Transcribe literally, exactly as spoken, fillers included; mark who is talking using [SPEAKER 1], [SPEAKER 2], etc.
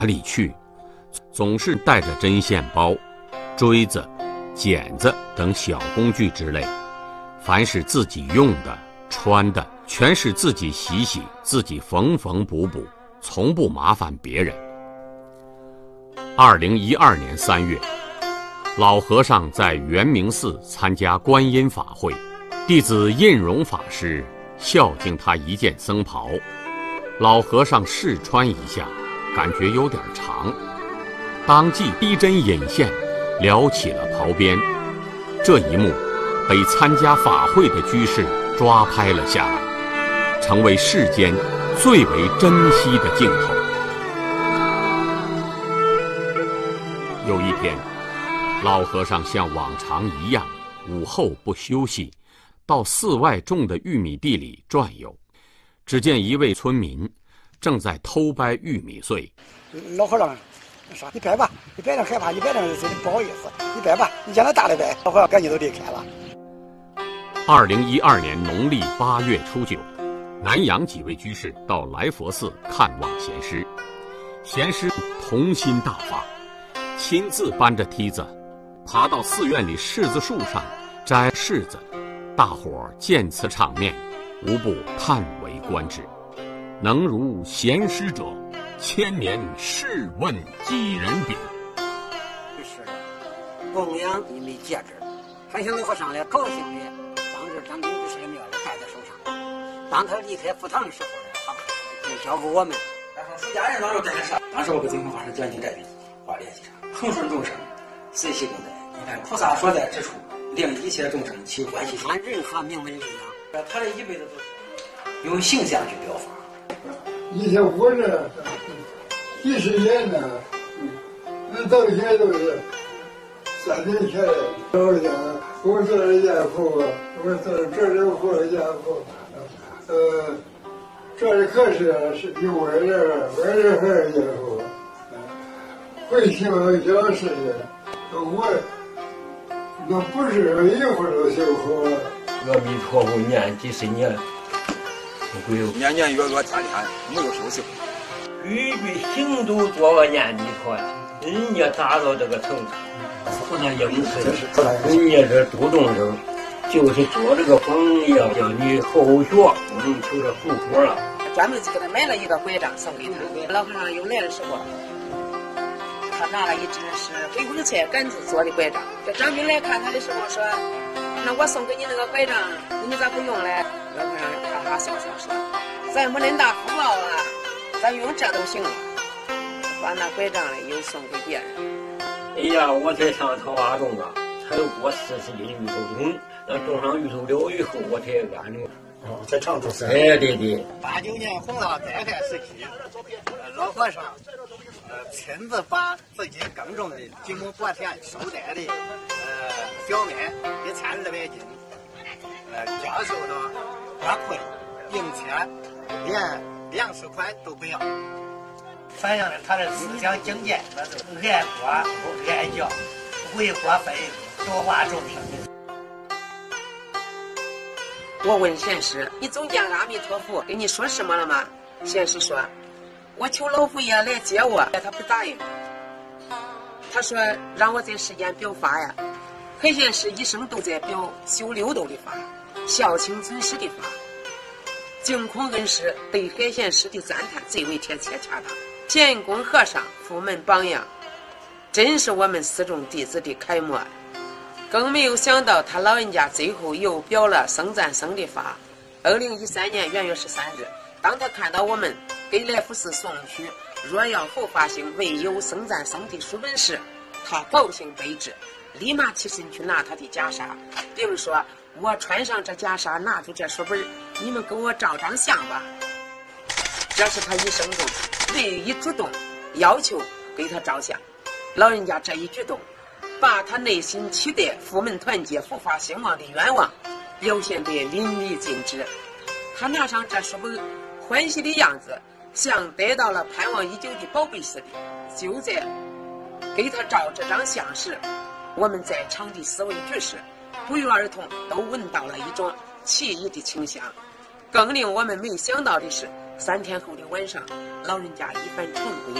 [SPEAKER 1] 里去，总是带着针线包、锥子、剪子等小工具之类，凡是自己用的、穿的，全是自己洗洗，自己缝缝补补，从不麻烦别人。二零一二年三月，老和尚在圆明寺参加观音法会，弟子印容法师孝敬他一件僧袍，老和尚试穿一下，感觉有点长，当即逼针引线，撩起了袍边。这一幕被参加法会的居士抓拍了下来，成为世间最为珍惜的镜头。有一天，老和尚像往常一样，午后不休息，到寺外种的玉米地里转悠。只见一位村民正在偷掰玉米穗。
[SPEAKER 2] 老和尚说：“你掰吧，你掰着害怕，你掰着不好意思，你掰吧，你将来大的掰。”老和尚赶紧都离开了。
[SPEAKER 1] 二零一二年农历八月初九，南阳几位居士到来佛寺看望贤师，贤师童心大发，亲自搬着梯子爬到寺院里柿子树上摘柿子。大伙儿见此场面，无不叹为观止。能如贤师者，千年试问几人比？
[SPEAKER 3] 是的，供养你没戒指，还想老和尚来高兴的。当时张兵就是庙里戴在手上。当他离开佛堂的时候呢，他就交给我们。
[SPEAKER 4] 然后出家人当时在上，当时我给净空法师讲经这笔话联系上，恒顺众生，随喜共在。你看菩萨所在之处，令一切众生起欢喜心。
[SPEAKER 3] 按任何名门力量，
[SPEAKER 4] 他这一辈子都是用形象去表法。
[SPEAKER 5] 以前我这几十年呢，那到现在都是三年前的。我讲，我做了家父，我做了这里活家父，呃，这里可是是比我这我这还是家父，会听讲事情，我那不是一会儿都修好了。
[SPEAKER 6] 阿弥陀佛念几十年。
[SPEAKER 7] 年年月月天天没有休息，
[SPEAKER 6] 句句行都做个念弥陀呀，人家达到这个程度，不能应试，人家这主动生，就是做这个榜样，叫你后学，我们求着福果了。
[SPEAKER 8] 专门就给他买了一个拐杖送给他。老和尚又来的时候，他拿了一只是回光菜杆子做的拐杖。这张兵来看他的时候说：“那我送给你那个拐杖，你咋不用嘞？”老和尚哈哈笑笑说：“咱没恁大福报啊，咱用这都行了。”把那拐杖嘞又送给别人。
[SPEAKER 6] 哎呀，我才上桃花洞啊，才过四十斤芋头种，那种上芋头了以后，我才安了。
[SPEAKER 2] 哦，在长洲山。
[SPEAKER 6] 哎，对对。
[SPEAKER 3] 八九年洪涝灾害时期，老和尚呃亲自把自己耕种的几亩薄田收带的呃小麦一千二百斤，呃交收到花卉、并且连粮食款都不要，反映了他的思想境界，那是爱国不爱教，为国分多化众生。
[SPEAKER 8] 我问贤师：“你总见阿弥陀佛跟你说什么了吗？”贤师说：“我求老佛爷来接我，他不答应。他说让我在世间表法呀。海贤师一生都在表修六度的法，孝亲尊师的法。净空恩师对海贤师的赞叹最为贴切恰当。贤公和尚佛门榜样，真是我们寺众弟子的楷模。更没有想到他老人家最后又表了僧赞僧的法。二零一三年元月十三日，当他看到我们给来福寺送去若要后发行未有僧赞僧的书本时，他高兴备至，立马起身去拿他的袈裟，并说：“我穿上这袈裟，拿出这书本，你们给我照张相吧。”这是他一生中唯一主动要求给他照相。老人家这一举动，把他内心期待佛门团结、佛法兴旺的愿望表现得淋漓尽致。他拿上这书本，欢喜的样子像得到了盼望已久的宝贝似的。就在给他照这张相时，我们在场的四位居士不约而同都闻到了一种奇异的清香。更令我们没想到的是，三天后的晚上，老人家一番晨归，